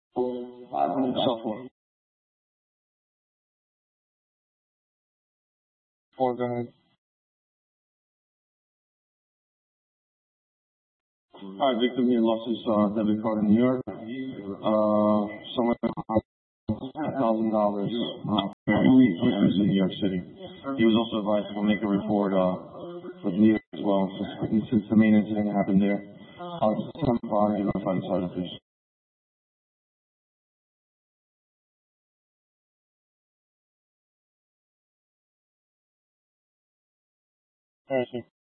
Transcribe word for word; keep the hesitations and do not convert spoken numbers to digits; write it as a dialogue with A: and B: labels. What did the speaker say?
A: So for for the Hi, victim here lost his uh, debit card in New York. Uh, somewhere ten thousand dollars. Uh, in New York City. He was also advised to make a report uh, with New York as well, since the main incident happened there. Uh, some far, you know, find the sergeant, please. All right, sir.